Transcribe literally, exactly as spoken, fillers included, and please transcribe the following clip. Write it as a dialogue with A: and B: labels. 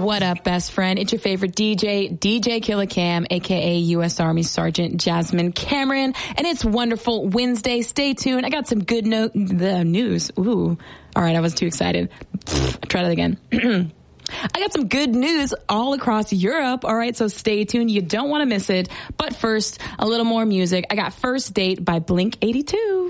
A: What up, best friend? It's your favorite D J, D J Killer Cam, aka U S Army Sergeant Jasmine Cameron, and it's Wonderful Wednesday. Stay tuned. I got some good no- the news. Ooh. All right, I was too excited. Try that again. I got some good news all across Europe. All right, so stay tuned. You don't want to miss it. But first, a little more music. I got First Date by Blink eighty-two.